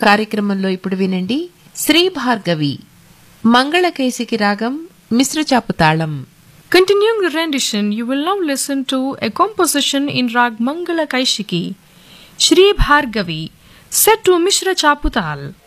కార్యక్రమంలో ఇప్పుడు వినండి శ్రీ భార్గవి మంగళకైసికి రాగం మిశ్ర చాపు తాళం. Continuing the rendition, you will now listen to a composition in Rag Mangala Kaishiki, Shri Bhargavi, set to Mishra Chaputal.